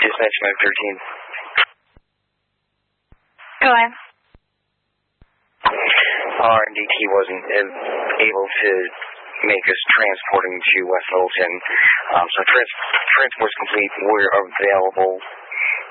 Dispatch 513. Go ahead. RMDT wasn't able to make us transporting to West Littleton. So transport's complete. We're available